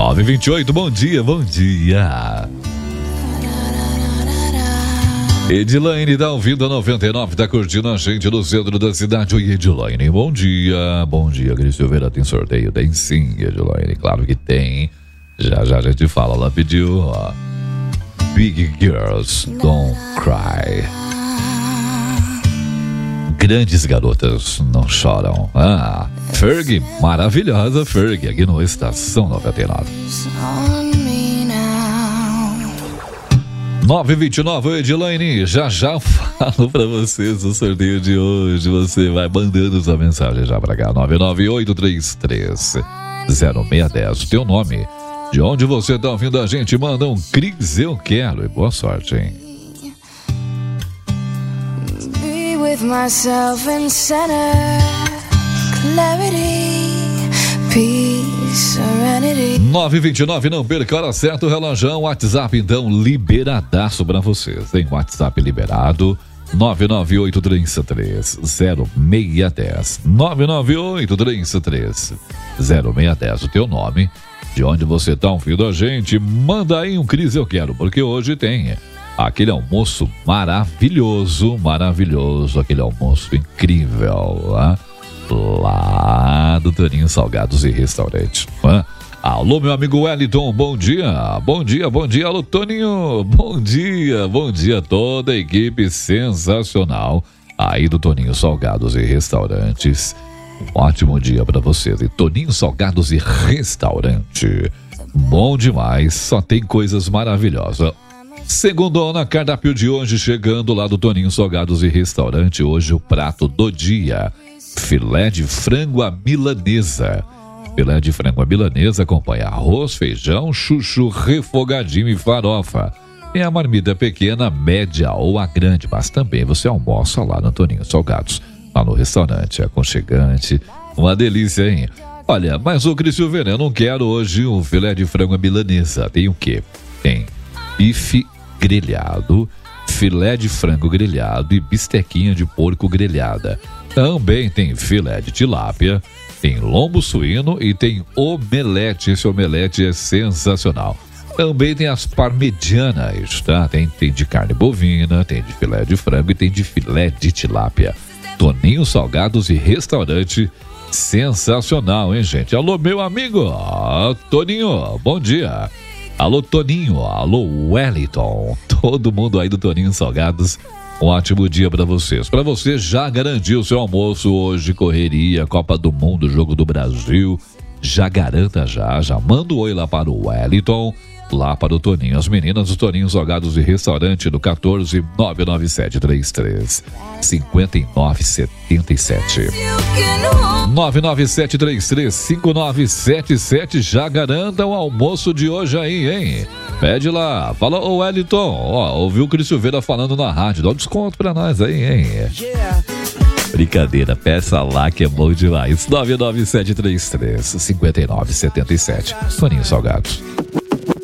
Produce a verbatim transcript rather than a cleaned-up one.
nove e vinte e oito, bom dia, bom dia. Edilaine tá ouvindo a noventa e nove, tá curtindo a gente no centro da cidade. Oi, Edilaine, bom dia. Bom dia, Cris Silveira, tem sorteio? Tem sim, Edilaine, claro que tem. Já já a gente fala, ela pediu, ó. Big Girls Don't Cry. Grandes garotas não choram. Ah, Fergie, maravilhosa Fergie, aqui no Estação noventa e nove. nove e vinte e nove, Edilaine, já já falo pra vocês o sorteio de hoje. Você vai mandando sua mensagem já pra cá, nove nove oito três três zero seis um zero. Teu nome, de onde você tá ouvindo a gente, manda um Cris, eu quero, e boa sorte, hein? Be with myself in center, clarity, peace, serenity. nove e vinte e nove, não perca a hora certa, o relógio, WhatsApp então liberadaço pra vocês. Tem WhatsApp liberado, nove nove oito três três zero seis um zero, nove nove oito três três zero seis um zero. O teu nome, de onde você tá ouvindo a gente, manda aí um Cris, eu quero, porque hoje tem aquele almoço maravilhoso, maravilhoso, aquele almoço incrível, né? Lá do Toninho Salgados e Restaurante. Né? Alô, meu amigo Wellington, bom dia, bom dia, bom dia, alô, Toninho, bom dia, bom dia, toda a equipe sensacional aí do Toninho Salgados e Restaurantes. Um ótimo dia para vocês. E Toninho Salgados e Restaurante, bom demais, só tem coisas maravilhosas. Segundo na cardápio de hoje, chegando lá do Toninho Salgados e Restaurante, hoje o prato do dia, filé de frango à milanesa. Filé de frango à milanesa acompanha arroz, feijão, chuchu, refogadinho e farofa. Tem a marmita pequena, média ou a grande, mas também você almoça lá no Toninho Salgados, lá no restaurante, aconchegante, uma delícia, hein? Olha, mas ô Cris Silveira, eu não quero hoje um filé de frango à milanesa. Tem o quê? Tem bife grelhado, filé de frango grelhado e bistequinha de porco grelhada. Também tem filé de tilápia, tem lombo suíno e tem omelete. Esse omelete é sensacional. Também tem as parmegianas, tá? Tem, tem de carne bovina, tem de filé de frango e tem de filé de tilápia. Toninho Salgados e Restaurante, sensacional, hein, gente? Alô, meu amigo, ah, Toninho, bom dia. Alô, Toninho, alô, Wellington, todo mundo aí do Toninho Salgados, um ótimo dia para vocês. Para você já garantir o seu almoço hoje, correria, Copa do Mundo, Jogo do Brasil, já garanta já, já manda um oi lá para o Wellington, lá para o Toninho. As meninas do Toninho Salgados e Restaurante do quatorze nove nove sete três três cinco nove sete sete. nove nove sete três três cinco nove sete sete. Já garanta o almoço de hoje aí, hein? Pede lá. Fala, ô Wellington, ó, ouviu o Cris Silveira falando na rádio, dá um desconto pra nós aí, hein? Brincadeira, peça lá que é bom demais. nove nove sete três três cinco nove sete sete. Toninho Salgados.